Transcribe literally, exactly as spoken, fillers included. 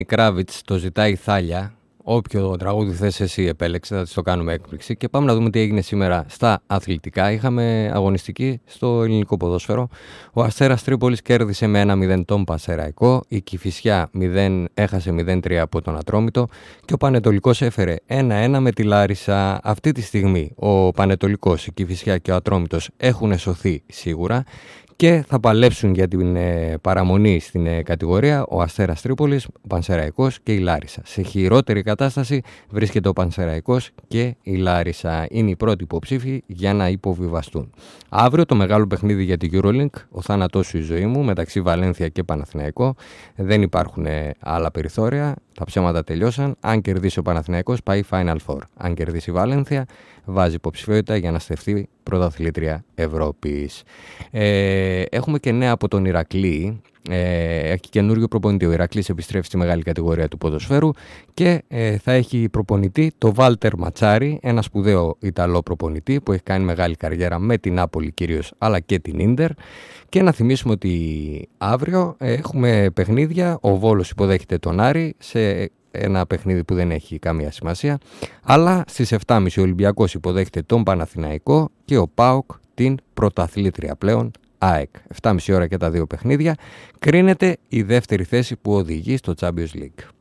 Κράβιτς, το ζητάει η Θάλια. Όποιο τραγούδι θες εσύ επέλεξε, θα της το κάνουμε έκπληξη. Και πάμε να δούμε τι έγινε σήμερα στα αθλητικά. Είχαμε αγωνιστική στο ελληνικό ποδόσφαιρο. Ο Αστέρας Τρίπολης κέρδισε με ένα μηδέν τον Πανσεραϊκό. Η Κηφισιά μηδέν, έχασε μηδέν τρία από τον Ατρόμητο. Και ο Πανετολικός έφερε ένα ένα με τη Λάρισα. Αυτή τη στιγμή ο Πανετολικός, η Κηφισιά και ο Ατρόμητος έχουν σωθεί σίγουρα και θα παλέψουν για την ε, παραμονή στην ε, κατηγορία ο Αστέρας Τρίπολης, ο Πανσεραϊκός και η Λάρισα. Σε χειρότερη κατάσταση βρίσκεται ο Πανσεραϊκός και η Λάρισα. Είναι οι πρώτοι υποψήφοι για να υποβιβαστούν. Αύριο το μεγάλο παιχνίδι για την EuroLink, ο θάνατός σου η ζωή μου, μεταξύ Βαλένθια και Παναθηναϊκό. Δεν υπάρχουν ε, άλλα περιθώρια. Τα ψέματα τελειώσαν. Αν κερδίσει ο Παναθηναϊκός πάει Final Four. Αν κερδίσει η Βαλένθια βάζει υποψηφιότητα για να στεφθεί πρωταθλήτρια Ευρώπης. Ε, έχουμε και νέα από τον Ηρακλή. Ε, έχει καινούριο προπονητή. Ο Ηρακλής επιστρέφει στη μεγάλη κατηγορία του ποδοσφαίρου και ε, θα έχει προπονητή το Βάλτερ Ματσάρι, ένα σπουδαίο Ιταλό προπονητή που έχει κάνει μεγάλη καριέρα με την Νάπολη κυρίως αλλά και την Ίντερ. Και να θυμίσουμε ότι αύριο έχουμε παιχνίδια. Ο Βόλος υποδέχεται τον Άρη σε ένα παιχνίδι που δεν έχει καμία σημασία. Αλλά στις επτά και μισή ο Ολυμπιακός υποδέχεται τον Παναθηναϊκό και ο ΠΑΟΚ την πρωταθλήτρια πλέον ΑΕΚ. επτά και μισή ώρα και τα δύο παιχνίδια. Κρίνεται η δεύτερη θέση που οδηγεί στο Champions League.